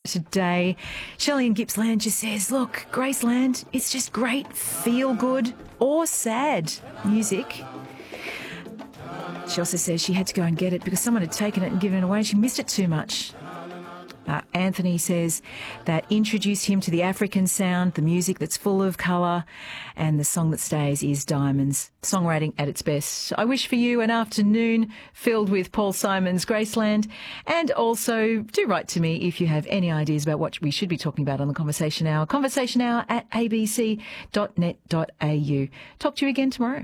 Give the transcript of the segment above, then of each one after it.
today. Shelley in Gippsland just says, look, Graceland, it's just great, feel good or sad music. She also says she had to go and get it because someone had taken it and given it away and she missed it too much. Anthony says that introduced him to the African sound, the music that's full of colour, and the song that stays is Diamonds. Songwriting at its best. I wish for you an afternoon filled with Paul Simon's Graceland, and also do write to me if you have any ideas about what we should be talking about on the Conversation Hour. Conversation Hour at abc.net.au. Talk to you again tomorrow.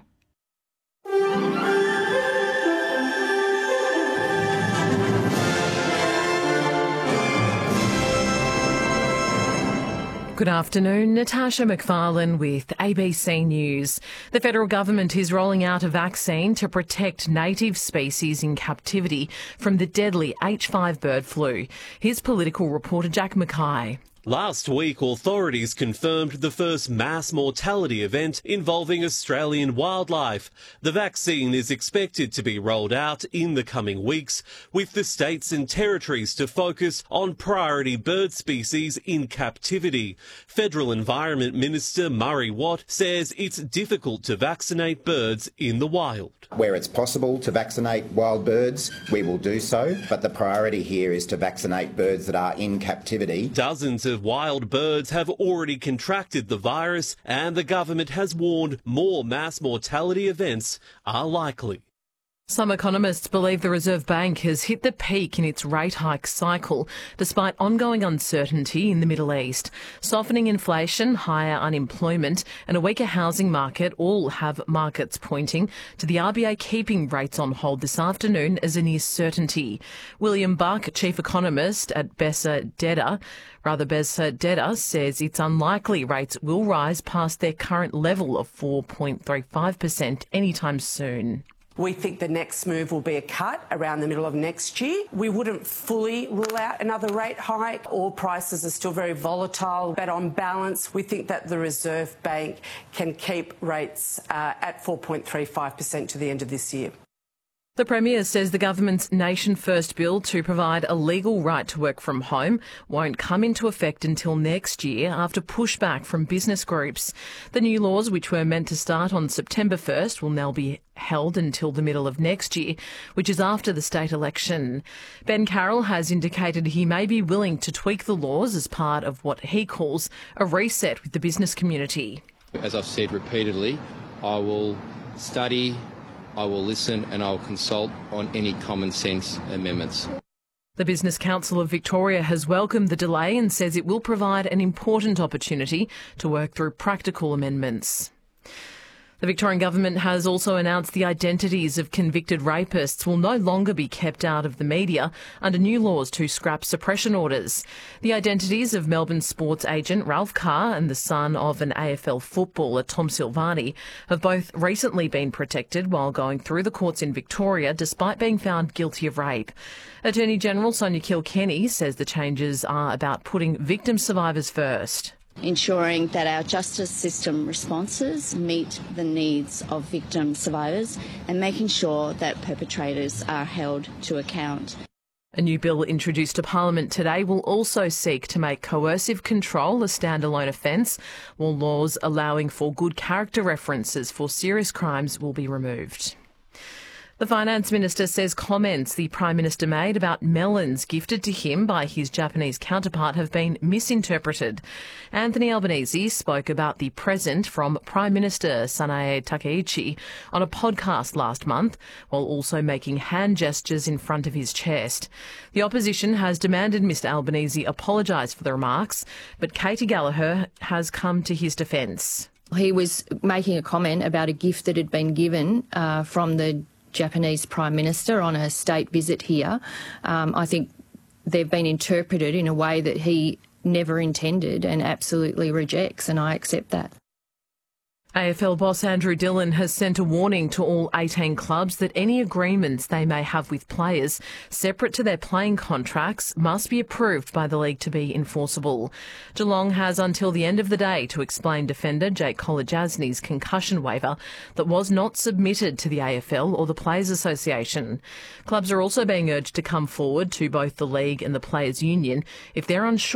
Good afternoon, Natasha McFarlane with ABC News. The federal government is rolling out a vaccine to protect native species in captivity from the deadly H5 bird flu. Here's political reporter Jack Mackay. Last week, authorities confirmed the first mass mortality event involving Australian wildlife. The vaccine is expected to be rolled out in the coming weeks, with the states and territories to focus on priority bird species in captivity. Federal Environment Minister Murray Watt says it's difficult to vaccinate birds in the wild. Where it's possible to vaccinate wild birds, we will do so, but the priority here is to vaccinate birds that are in captivity. Dozens of wild birds have already contracted the virus, and the government has warned more mass mortality events are likely. Some economists believe the Reserve Bank has hit the peak in its rate hike cycle, despite ongoing uncertainty in the Middle East. Softening inflation, higher unemployment and a weaker housing market all have markets pointing to the RBA keeping rates on hold this afternoon as a near certainty. William Buck, chief economist at Bessa Deda, says it's unlikely rates will rise past their current level of 4.35% anytime soon. We think the next move will be a cut around the middle of next year. We wouldn't fully rule out another rate hike. All prices are still very volatile, but on balance, we think that the Reserve Bank can keep rates at 4.35% to the end of this year. The Premier says the government's Nation First bill to provide a legal right to work from home won't come into effect until next year after pushback from business groups. The new laws, which were meant to start on September 1st, will now be held until the middle of next year, which is after the state election. Ben Carroll has indicated he may be willing to tweak the laws as part of what he calls a reset with the business community. As I've said repeatedly, I will study, I will listen and I will consult on any common sense amendments. The Business Council of Victoria has welcomed the delay and says it will provide an important opportunity to work through practical amendments. The Victorian Government has also announced the identities of convicted rapists will no longer be kept out of the media under new laws to scrap suppression orders. The identities of Melbourne sports agent Ralph Carr and the son of an AFL footballer, Tom Silvani, have both recently been protected while going through the courts in Victoria despite being found guilty of rape. Attorney General Sonia Kilkenny says the changes are about putting victim survivors first. Ensuring that our justice system responses meet the needs of victim survivors and making sure that perpetrators are held to account. A new bill introduced to Parliament today will also seek to make coercive control a standalone offence, while laws allowing for good character references for serious crimes will be removed. The Finance Minister says comments the Prime Minister made about melons gifted to him by his Japanese counterpart have been misinterpreted. Anthony Albanese spoke about the present from Prime Minister Sanae Takaichi on a podcast last month, while also making hand gestures in front of his chest. The opposition has demanded Mr Albanese apologise for the remarks, but Katie Gallagher has come to his defence. He was making a comment about a gift that had been given from the Japanese Prime Minister on a state visit here. I think they've been interpreted in a way that he never intended and absolutely rejects, and I accept that. AFL boss Andrew Dillon has sent a warning to all 18 clubs that any agreements they may have with players separate to their playing contracts must be approved by the league to be enforceable. Geelong has until the end of the day to explain defender Jake Kolodjasny's concussion waiver that was not submitted to the AFL or the Players Association. Clubs are also being urged to come forward to both the league and the Players Union if they're unsure